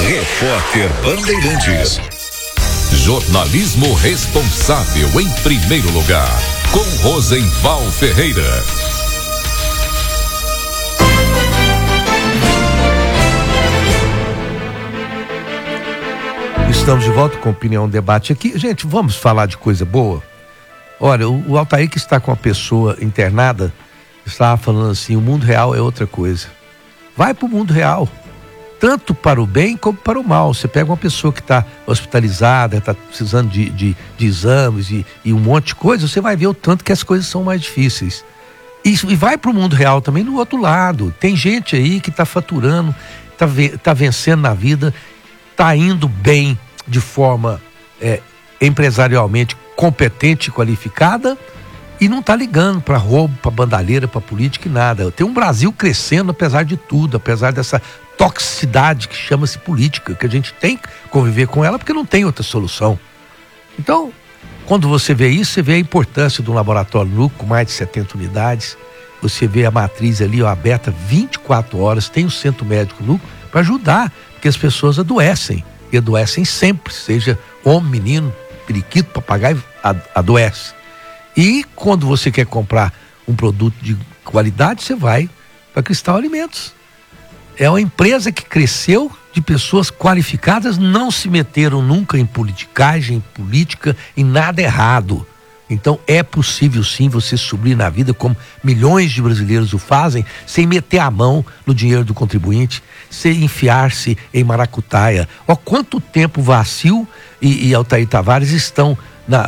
Repórter Bandeirantes. Jornalismo responsável em primeiro lugar. Com Rosenval Ferreira. Estamos de volta com Opinião Debate aqui. Gente, vamos falar de coisa boa? Olha, o Altair, que está com a pessoa internada, estava falando assim, o mundo real é outra coisa. Vai para o mundo real, tanto para o bem como para o mal. Você pega uma pessoa que está hospitalizada, está precisando de exames e um monte de coisa, você vai ver o tanto que as coisas são mais difíceis. E vai para o mundo real também no outro lado. Tem gente aí que está faturando, está vencendo na vida, está indo bem de forma empresarialmente competente e qualificada e não está ligando para roubo, para bandalheira, para política e nada. Tem um Brasil crescendo apesar de tudo, apesar dessa toxicidade que chama-se política, que a gente tem que conviver com ela porque não tem outra solução. Então, quando você vê isso, você vê a importância de um laboratório núcleo com mais de 70 unidades, você vê a matriz ali aberta 24 horas, tem o centro médico núcleo para ajudar, porque as pessoas adoecem, e adoecem sempre, seja homem, menino, periquito, papagaio, adoece. E quando você quer comprar um produto de qualidade, você vai para Cristal Alimentos. É uma empresa que cresceu de pessoas qualificadas, não se meteram nunca em politicagem, em política, em nada errado. Então é possível sim você subir na vida como milhões de brasileiros o fazem, sem meter a mão no dinheiro do contribuinte, sem enfiar-se em maracutaia. Ó, quanto tempo Vacil e Altair Tavares estão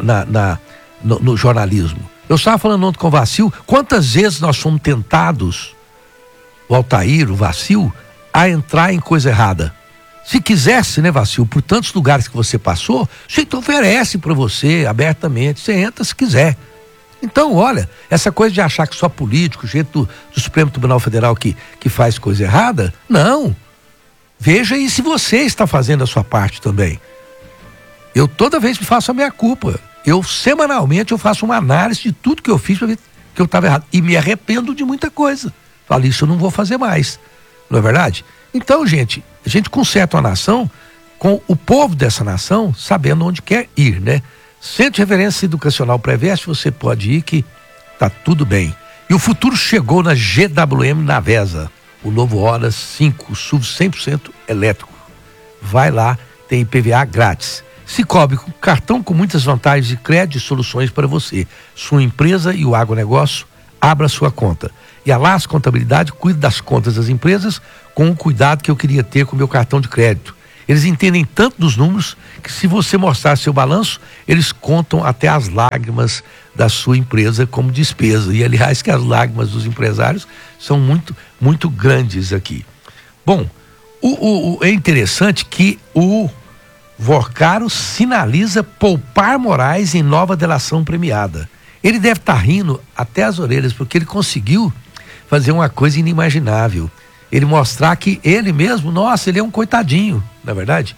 no jornalismo. Eu estava falando ontem com o Vacil, quantas vezes nós fomos tentados, o Altair, o Vacil, a entrar em coisa errada. Se quisesse, né, Vacil, por tantos lugares que você passou, você oferece para você abertamente, você entra se quiser. Então, olha, essa coisa de achar que só político, gente do Supremo Tribunal Federal que faz coisa errada, não. Veja aí se você está fazendo a sua parte também. Eu toda vez me faço a minha culpa. Semanalmente eu faço uma análise de tudo que eu fiz para ver que eu estava errado. E me arrependo de muita coisa. Falo, isso eu não vou fazer mais. Não é verdade? Então, gente, a gente conserta uma nação com o povo dessa nação sabendo onde quer ir, né? Centro de Referência Educacional Preveste, você pode ir que tá tudo bem. E o futuro chegou na GWM Navesa, o novo Hora 5, SUV 100% elétrico. Vai lá, tem IPVA grátis. Cicobi, com cartão com muitas vantagens de crédito e soluções para você. Sua empresa e o agronegócio, abra sua conta. E a LAS Contabilidade cuida das contas das empresas com o cuidado que eu queria ter com o meu cartão de crédito. Eles entendem tanto dos números que se você mostrar seu balanço, eles contam até as lágrimas da sua empresa como despesa. E aliás que as lágrimas dos empresários são muito, muito grandes aqui. Bom, é interessante que o Vorcaro sinaliza poupar Moraes em nova delação premiada. Ele deve estar rindo até as orelhas, porque ele conseguiu fazer uma coisa inimaginável. Ele mostrar que ele mesmo, nossa, ele é um coitadinho, na verdade.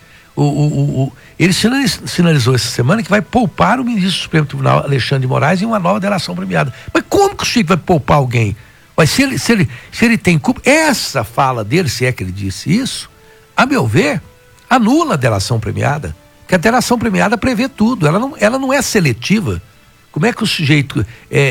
Ele sinalizou essa semana que vai poupar o ministro do Supremo Tribunal, Alexandre de Moraes, em uma nova delação premiada. Mas como que o Chico vai poupar alguém? Mas se ele tem culpa, essa fala dele, se é que ele disse isso, a meu ver, anula a delação premiada. Porque a delação premiada prevê tudo, ela não é seletiva. Como é que o sujeito,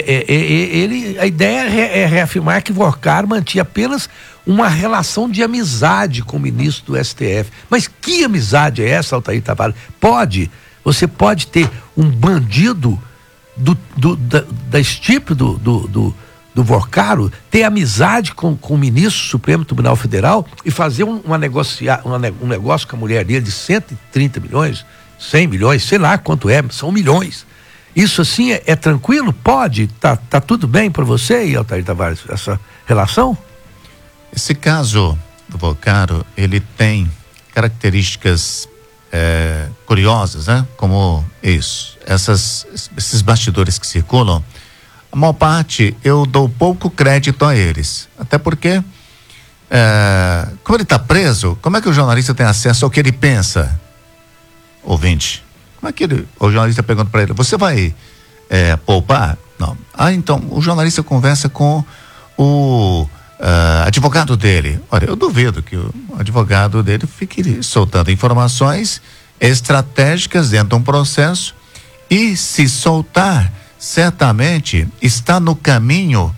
a ideia é reafirmar que Vorcaro mantinha apenas uma relação de amizade com o ministro do STF. Mas que amizade é essa, Altair Tavares? Você pode ter um bandido da estirpe do Vorcaro, ter amizade com o ministro do Supremo Tribunal Federal e fazer um negócio com a mulher dele de 130 milhões, 100 milhões, sei lá quanto são milhões. Isso assim é tranquilo? Pode? Tá tudo bem para você, Altair Tavares, essa relação? Esse caso do Vorcaro, ele tem características curiosas, né? Como isso, esses bastidores que circulam, a maior parte eu dou pouco crédito a eles, até porque como ele está preso, como é que o jornalista tem acesso ao que ele pensa? Ouvinte, como é que o jornalista pergunta para ele, você vai poupar? Não. Então o jornalista conversa com advogado dele. Olha, eu duvido que o advogado dele fique soltando informações estratégicas dentro de um processo, e se soltar, certamente está no caminho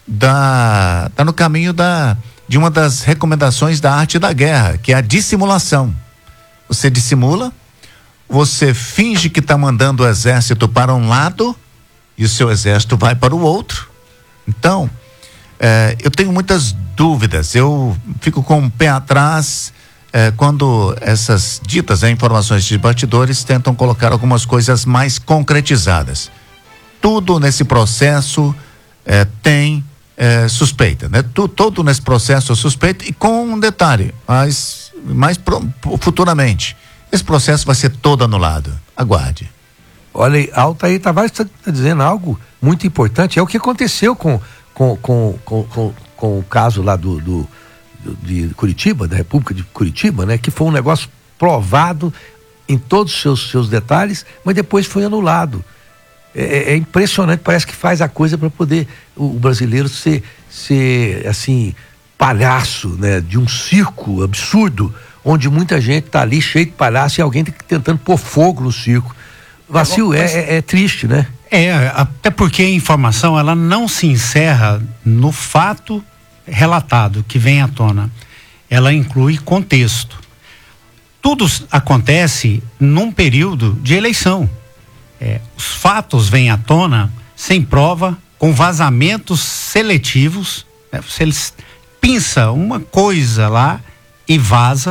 de uma das recomendações da arte da guerra, que é a dissimulação. Você dissimula, você finge que está mandando o exército para um lado e o seu exército vai para o outro. Então, eu tenho muitas dúvidas, eu fico com o pé atrás quando essas ditas informações de bastidores tentam colocar algumas coisas mais concretizadas. Tudo nesse processo tem suspeita, né? Todo nesse processo é suspeito, e com um detalhe, mas mais futuramente, esse processo vai ser todo anulado. Aguarde. Olha aí, Altair Tavares está dizendo algo muito importante, é o que aconteceu com o caso lá de Curitiba, da República de Curitiba, né? Que foi um negócio provado em todos os seus detalhes, mas depois foi anulado. É impressionante, parece que faz a coisa para poder o brasileiro ser assim, palhaço, né? De um circo absurdo, onde muita gente está ali cheio de palhaço e alguém tentando pôr fogo no circo. Vacil, é triste, né? Até porque a informação, ela não se encerra no fato relatado que vem à tona. Ela inclui contexto. Tudo acontece num período de eleição. Os fatos vêm à tona sem prova, com vazamentos seletivos. Você pinça uma coisa lá e vaza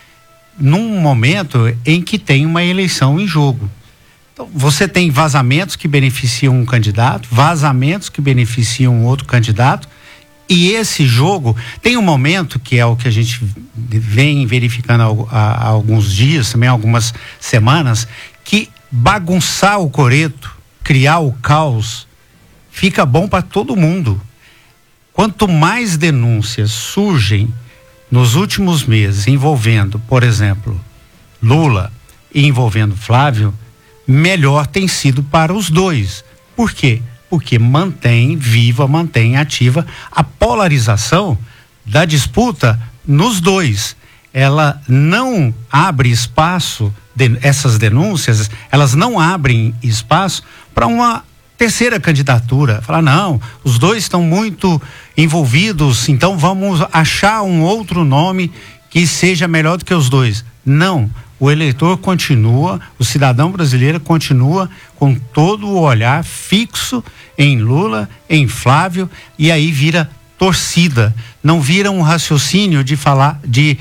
num momento em que tem uma eleição em jogo. Então, você tem vazamentos que beneficiam um candidato, vazamentos que beneficiam outro candidato, e esse jogo tem um momento que é o que a gente vem verificando há alguns dias, também algumas semanas, que bagunçar o coreto, criar o caos, fica bom para todo mundo. Quanto mais denúncias surgem nos últimos meses envolvendo, por exemplo, Lula e envolvendo Flávio, melhor tem sido para os dois. Por quê? Porque mantém viva, mantém ativa a polarização da disputa nos dois. Ela não abre espaço, essas denúncias, elas não abrem espaço para uma terceira candidatura. Falar, não, os dois estão muito envolvidos, então vamos achar um outro nome que seja melhor do que os dois. Não. O eleitor continua, o cidadão brasileiro continua com todo o olhar fixo em Lula, em Flávio, e aí vira torcida. Não vira um raciocínio de falar,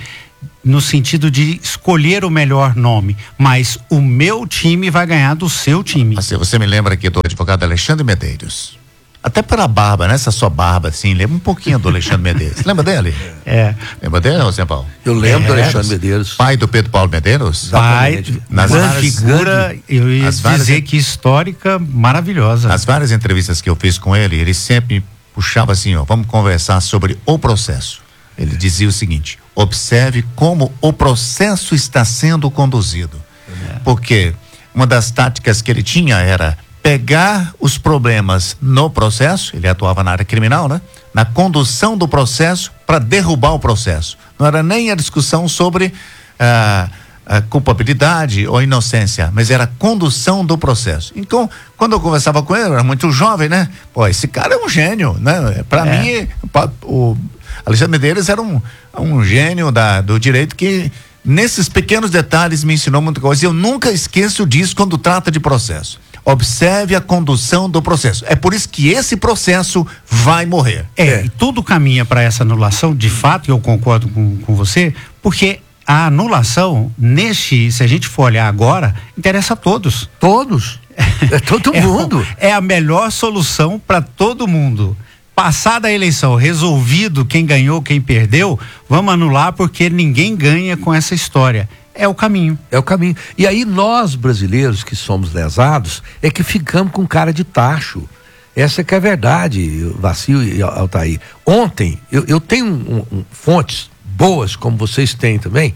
no sentido de escolher o melhor nome, mas o meu time vai ganhar do seu time. Você me lembra aqui do advogado Alexandre Medeiros. Até pela barba, né? Essa sua barba, assim, lembra um pouquinho do Alexandre Medeiros. Lembra dele? Lembra dele, José Paulo? Eu lembro do Alexandre Medeiros. Pai do Pedro Paulo Medeiros? Pai, uma figura, eu ia dizer que histórica, maravilhosa. As várias entrevistas que eu fiz com ele, ele sempre puxava assim, vamos conversar sobre o processo. Ele dizia o seguinte: observe como o processo está sendo conduzido. Porque uma das táticas que ele tinha era pegar os problemas no processo, ele atuava na área criminal, né? Na condução do processo para derrubar o processo. Não era nem a discussão sobre a culpabilidade ou inocência, mas era a condução do processo. Então, quando eu conversava com ele, eu era muito jovem, né? Pô, esse cara é um gênio, né? Para mim, o Alexandre Medeiros era um gênio do direito que, nesses pequenos detalhes, me ensinou muita coisa. Eu nunca esqueço disso quando trata de processo. Observe a condução do processo. É por isso que esse processo vai morrer. E tudo caminha para essa anulação, de fato, e eu concordo com você, porque a anulação, se a gente for olhar agora, interessa a todos. Todos? Todo mundo. É a melhor solução para todo mundo. Passada a eleição, resolvido quem ganhou, quem perdeu, vamos anular porque ninguém ganha com essa história. É o caminho. É o caminho. E aí nós, brasileiros que somos lesados, é que ficamos com cara de tacho. Essa que é a verdade, Vacil e Altair. Ontem, eu tenho fontes boas, como vocês têm também.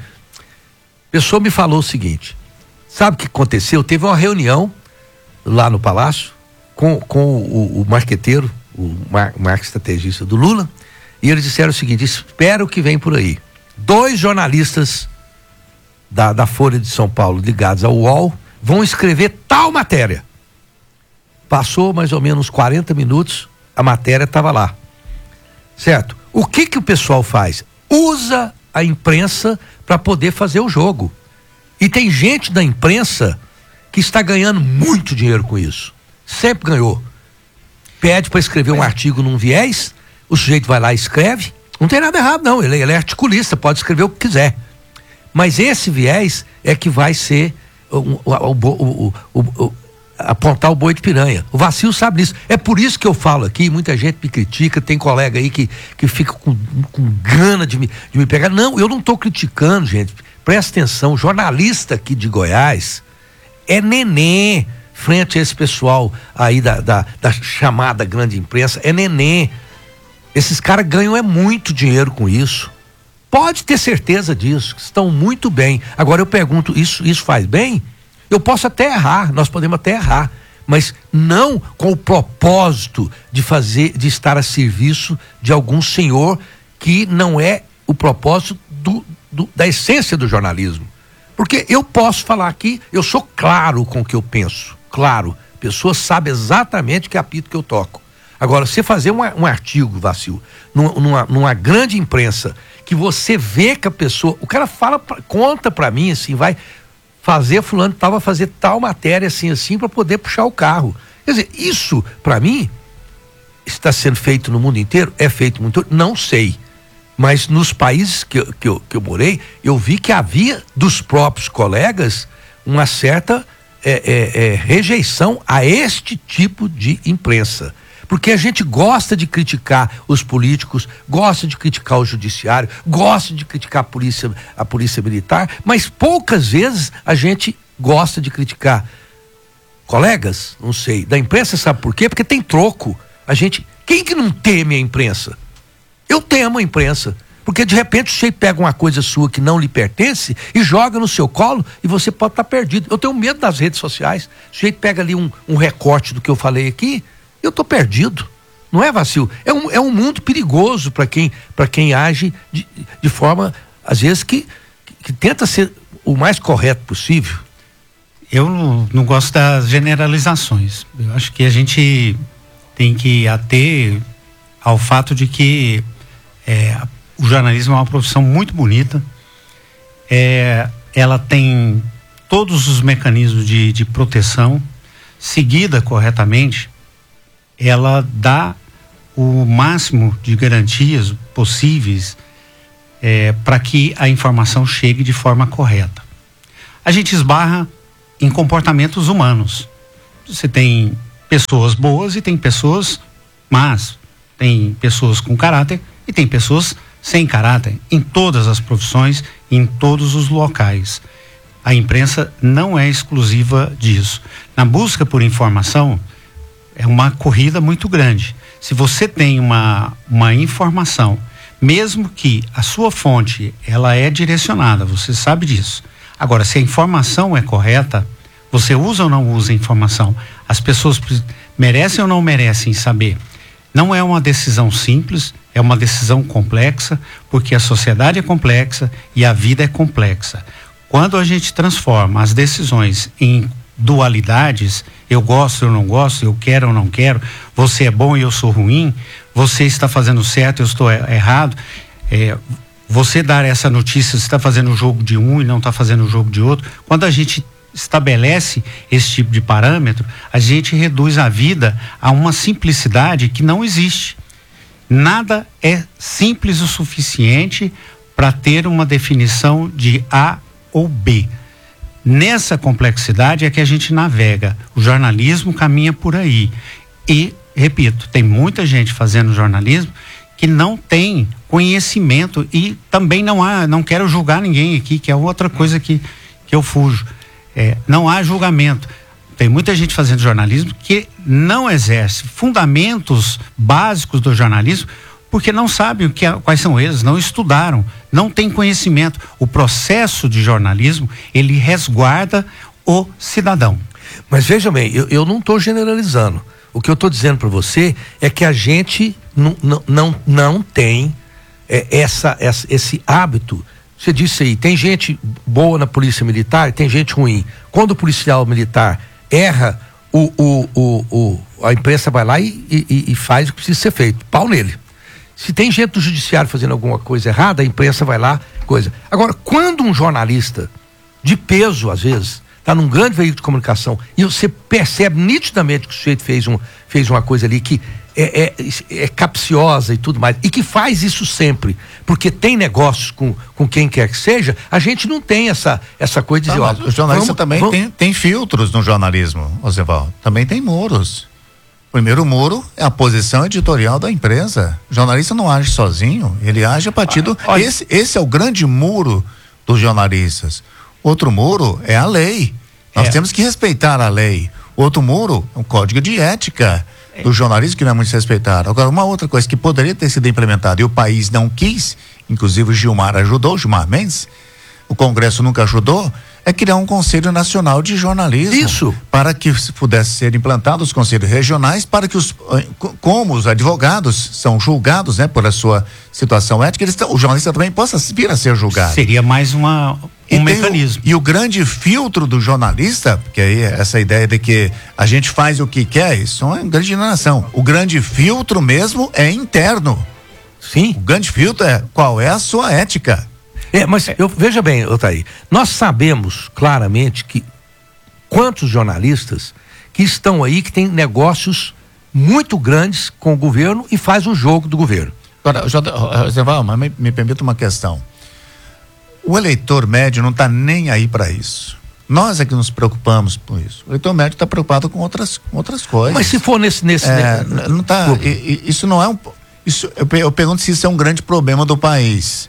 A pessoa me falou o seguinte: sabe o que aconteceu? Teve uma reunião lá no Palácio com o marqueteiro, o marketing estrategista do Lula, E eles disseram o seguinte: espera o que vem por aí. 2 jornalistas da Folha de São Paulo ligados ao UOL vão escrever tal matéria. Passou mais ou menos 40 minutos, a matéria estava lá. Certo? O que o pessoal faz? Usa a imprensa para poder fazer o jogo. E tem gente da imprensa que está ganhando muito dinheiro com isso. Sempre ganhou. Pede para escrever um artigo num viés, o sujeito vai lá e escreve. Não tem nada errado, não. Ele é articulista, pode escrever o que quiser. Mas esse viés é que vai ser apontar o boi de piranha. O Vacilo sabe disso. É por isso que eu falo aqui, muita gente me critica, tem colega aí que fica com gana de me pegar. Não, eu não estou criticando, gente. Presta atenção, o jornalista aqui de Goiás é neném frente a esse pessoal aí da chamada grande imprensa, é neném. Esses caras ganham muito dinheiro com isso. Pode ter certeza disso, que estão muito bem. Agora eu pergunto, isso faz bem? Eu posso até errar, nós podemos até errar, mas não com o propósito de estar a serviço de algum senhor que não é o propósito da essência do jornalismo. Porque eu posso falar aqui, eu sou claro com o que eu penso, claro, a pessoa sabe exatamente que apito que eu toco. Agora, você fazer um artigo, Vacilo, numa grande imprensa, que você vê que a pessoa, o cara conta pra mim assim, vai fazer, fulano estava a fazer tal matéria assim para poder puxar o carro. Quer dizer, isso pra mim está sendo feito no mundo inteiro? É feito muito, não sei. Mas nos países que eu morei, eu vi que havia dos próprios colegas uma certa rejeição a este tipo de imprensa. Porque a gente gosta de criticar os políticos, gosta de criticar o judiciário, gosta de criticar a polícia militar, mas poucas vezes a gente gosta de criticar colegas, não sei, da imprensa. Sabe por quê? Porque tem troco. Quem que não teme a imprensa? Eu temo a imprensa, porque de repente o sujeito pega uma coisa sua que não lhe pertence e joga no seu colo e você pode estar perdido. Eu tenho medo das redes sociais. O sujeito pega ali um recorte do que eu falei aqui, eu estou perdido. Não é, Vacilo? É um mundo perigoso para quem age de forma, às vezes, que tenta ser o mais correto possível. Eu não gosto das generalizações. Eu acho que a gente tem que ater ao fato de que o jornalismo é uma profissão muito bonita. Ela tem todos os mecanismos de proteção. Seguida corretamente, ela dá o máximo de garantias possíveis para que a informação chegue de forma correta. A gente esbarra em comportamentos humanos. Você tem pessoas boas e tem pessoas más. Tem pessoas com caráter e tem pessoas sem caráter, em todas as profissões, em todos os locais. A imprensa não é exclusiva disso. Na busca por informação, é uma corrida muito grande. Se você tem uma informação, mesmo que a sua fonte ela é direcionada, você sabe disso. Agora, se a informação é correta, você usa ou não usa a informação? As pessoas merecem ou não merecem saber? Não é uma decisão simples, é uma decisão complexa, porque a sociedade é complexa e a vida é complexa. Quando a gente transforma as decisões em dualidades, eu gosto, eu não gosto, eu quero ou não quero, você é bom e eu sou ruim, você está fazendo certo, eu estou errado, você dar essa notícia, você está fazendo o jogo de um e não está fazendo o jogo de outro. Quando a gente estabelece esse tipo de parâmetro, a gente reduz a vida a uma simplicidade que não existe. Nada é simples o suficiente para ter uma definição de A ou B. Nessa complexidade é que a gente navega. O jornalismo caminha por aí. E, repito, tem muita gente fazendo jornalismo que não tem conhecimento e também não quero julgar ninguém aqui, que é outra coisa que eu fujo. Não há julgamento. Tem muita gente fazendo jornalismo que não exerce fundamentos básicos do jornalismo porque não sabem quais são eles, não estudaram, não tem conhecimento. O processo de jornalismo, ele resguarda o cidadão. Mas veja bem, eu não estou generalizando. O que eu estou dizendo para você é que a gente não tem esse hábito. Você disse aí, tem gente boa na polícia militar, tem gente ruim. Quando o policial militar erra, a imprensa vai lá e faz o que precisa ser feito. Pau nele. Se tem gente do judiciário fazendo alguma coisa errada, a imprensa vai lá, coisa. Agora, quando um jornalista de peso, às vezes, está num grande veículo de comunicação e você percebe nitidamente que o sujeito fez uma coisa ali que é capciosa e tudo mais, e que faz isso sempre, porque tem negócios com quem quer que seja, a gente não tem essa coisa de dizer, o jornalista também tem filtros no jornalismo, Osivaldo, também tem muros. O primeiro muro é a posição editorial da empresa. O jornalista não age sozinho, ele age a partir do... Esse é o grande muro dos jornalistas. Outro muro é a lei. Nós temos que respeitar a lei. Outro muro é um código de ética do jornalismo que não é muito respeitado. Agora, uma outra coisa que poderia ter sido implementada e o país não quis, inclusive o Gilmar Mendes, o Congresso nunca ajudou, é criar um Conselho Nacional de Jornalismo. Isso. Para que pudesse ser implantados os conselhos regionais, para que como os advogados são julgados, né, por a sua situação ética, o jornalista também possa vir a ser julgado. Seria mais um mecanismo. E o grande filtro do jornalista, porque aí essa ideia de que a gente faz o que quer, isso é uma grande enganação. O grande filtro mesmo é interno. Sim. O grande filtro é qual é a sua ética. Mas veja bem, Otaí, nós sabemos claramente que quantos jornalistas que estão aí que têm negócios muito grandes com o governo e faz o jogo do governo. Agora, mas me permita uma questão. O eleitor médio não está nem aí para isso. Nós é que nos preocupamos com isso. O eleitor médio está preocupado com outras coisas. Mas se for nesse não tá. Isso não é um. Isso, eu pergunto se isso é um grande problema do país.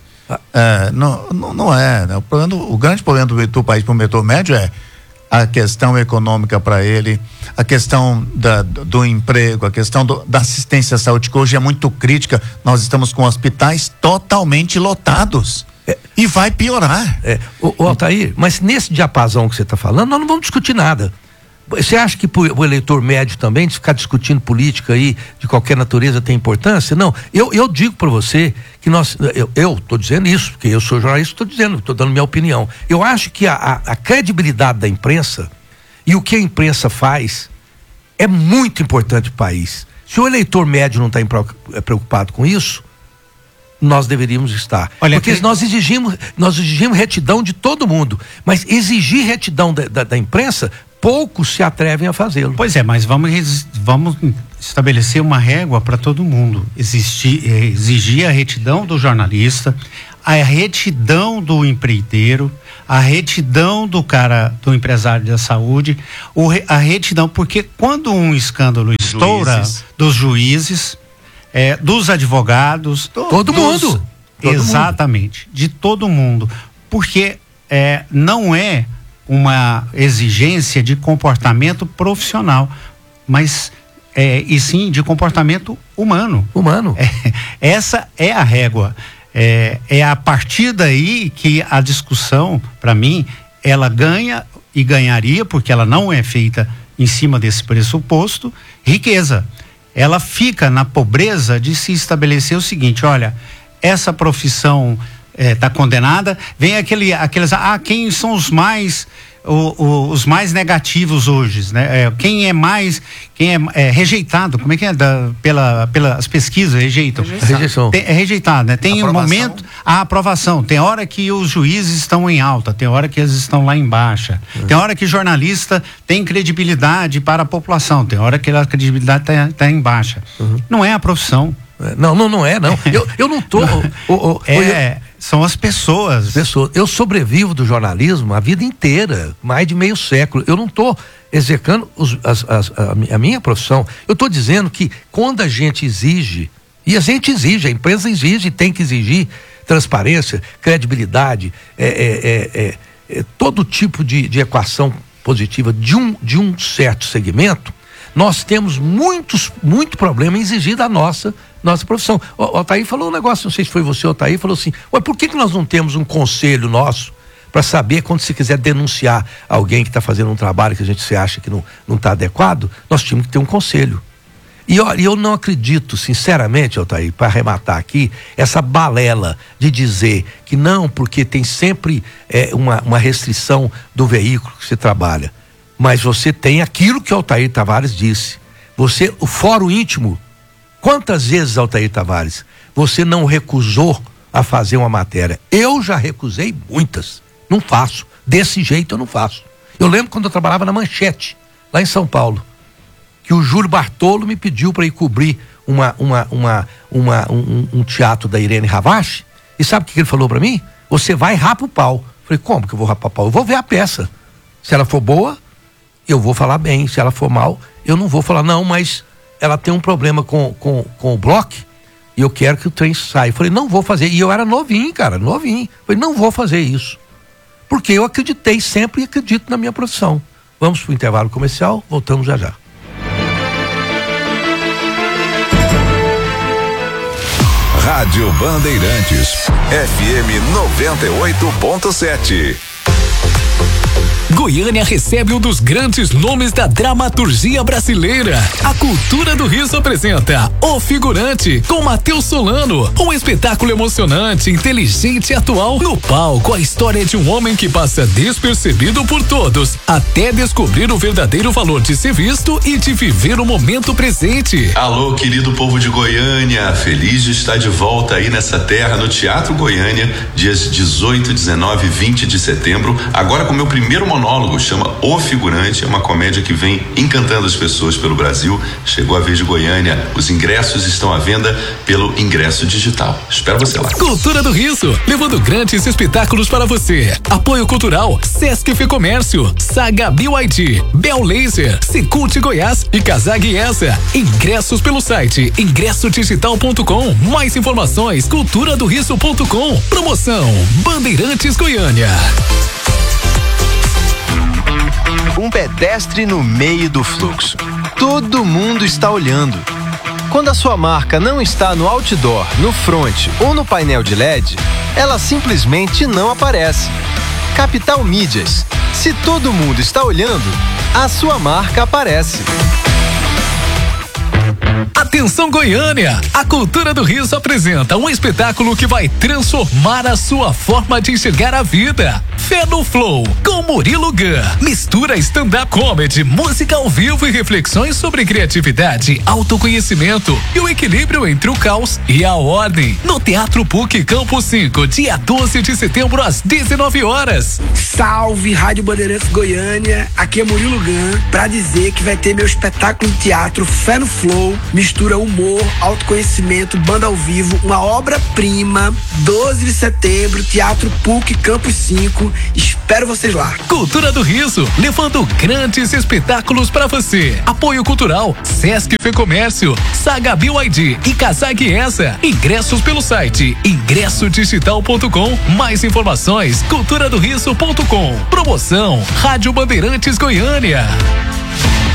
Não é, né? O grande problema do país para o eleitor médio é a questão econômica para ele, a questão do emprego, a questão da assistência à saúde, que hoje é muito crítica. Nós estamos com hospitais totalmente lotados. E vai piorar. Altair, mas nesse diapasão que você está falando, nós não vamos discutir nada. Você acha que o eleitor médio também, de ficar discutindo política aí, de qualquer natureza, tem importância? Não. Eu digo para você que eu estou dizendo isso, porque eu sou jornalista, estou dando minha opinião. Eu acho que a credibilidade da imprensa e o que a imprensa faz é muito importante para o país. Se o eleitor médio não está preocupado com isso, nós deveríamos estar. Porque nós exigimos retidão de todo mundo, mas exigir retidão da imprensa, poucos se atrevem a fazê-lo. Pois é, mas vamos estabelecer uma régua para todo mundo. Exigir a retidão do jornalista, a retidão do empreiteiro, a retidão do empresário da saúde, a retidão, porque quando um escândalo estoura, dos juízes, dos advogados, todo mundo. Exatamente, de todo mundo, porque não é uma exigência de comportamento profissional, mas e sim de comportamento humano. Essa é a régua. É a partir daí que a discussão, para mim, ela ganha e ganharia, porque ela não é feita em cima desse pressuposto, riqueza. Ela fica na pobreza de se estabelecer o seguinte: olha, essa profissão está condenada, vem aqueles, quem são os mais negativos hoje, né? Quem é rejeitado, como é que é? Pelas pesquisas, rejeitam. Rejeição. É rejeitado, né? Tem um momento, a aprovação, tem hora que os juízes estão em alta, tem hora que eles estão lá em baixa, tem hora que jornalista tem credibilidade para a população, tem hora que a credibilidade está em baixa. Não é a profissão. Não é. Eu não tô. São as pessoas. Eu sobrevivo do jornalismo a vida inteira, mais de meio século. Eu não estou execrando a minha profissão. Eu estou dizendo que quando a gente exige, e a gente exige, a imprensa exige, tem que exigir transparência, credibilidade, todo tipo de equação positiva de um certo segmento, nós temos muito problema em exigir da nossa profissão. O Altair falou um negócio, não sei se foi você, o Altair, falou assim: por que nós não temos um conselho nosso para saber quando você quiser denunciar alguém que está fazendo um trabalho que a gente se acha que não está adequado? Nós tínhamos que ter um conselho. E olha, eu não acredito, sinceramente, Altair, para arrematar aqui, essa balela de dizer que não, porque tem sempre uma restrição do veículo que você trabalha. Mas você tem aquilo que o Altair Tavares disse. O fórum íntimo, quantas vezes, Altair Tavares, você não recusou a fazer uma matéria? Eu já recusei muitas. Não faço. Desse jeito eu não faço. Eu lembro quando eu trabalhava na Manchete, lá em São Paulo, que o Júlio Bartolo me pediu para ir cobrir um teatro da Irene Ravache. E sabe o que ele falou para mim? Você vai e rapa o pau. Eu falei, como que eu vou rapar o pau? Eu vou ver a peça. Se ela for boa, eu vou falar bem. Se ela for mal, eu não vou falar, não, mas ela tem um problema com o bloco e eu quero que o trem saia. Eu falei, não vou fazer. E eu era novinho, cara, novinho. Eu falei, não vou fazer isso. Porque eu acreditei sempre e acredito na minha profissão. Vamos para o intervalo comercial, voltamos já já. Rádio Bandeirantes, FM 98.7. Goiânia recebe um dos grandes nomes da dramaturgia brasileira. A Cultura do Riso apresenta O Figurante, com Matheus Solano. Um espetáculo emocionante, inteligente e atual. No palco, a história de um homem que passa despercebido por todos, até descobrir o verdadeiro valor de ser visto e de viver o momento presente. Alô, querido povo de Goiânia, feliz de estar de volta aí nessa terra, no Teatro Goiânia, dias 18, 19 e 20 de setembro, agora com meu primeiro monólogo, chama O Figurante, é uma comédia que vem encantando as pessoas pelo Brasil. Chegou a vez de Goiânia, os ingressos estão à venda pelo ingresso digital. Espero você lá. Cultura do Riso, levando grandes espetáculos para você. Apoio cultural, Sesc Fecomércio, Saga BYD, Bel Laser, Secult Goiás e Casag Essa. Ingressos pelo site ingressodigital.com. Mais informações, culturadoriso.com. Promoção Bandeirantes Goiânia. Um pedestre no meio do fluxo. Todo mundo está olhando. Quando a sua marca não está no outdoor, no front ou no painel de LED, ela simplesmente não aparece. Capital Mídias. Se todo mundo está olhando, a sua marca aparece. Atenção Goiânia! A Cultura do Riso apresenta um espetáculo que vai transformar a sua forma de enxergar a vida. Fé no Flow, com Murilo Gun. Mistura stand-up comedy, música ao vivo e reflexões sobre criatividade, autoconhecimento e o equilíbrio entre o caos e a ordem. No Teatro PUC Campo 5, dia 12 de setembro às 19 horas. Salve, Rádio Bandeirantes Goiânia, aqui é Murilo Gun, pra dizer que vai ter meu espetáculo de teatro Fé no Flow, mistura humor, autoconhecimento, banda ao vivo, uma obra-prima, 12 de setembro, Teatro PUC Campus 5, espero vocês lá. Cultura do Riso, levando grandes espetáculos para você. Apoio cultural, Sesc Fecomércio, Saga BYD e Casag Essa. Ingressos pelo site ingressodigital.com. Mais informações, culturadoriso.com. Promoção Rádio Bandeirantes Goiânia.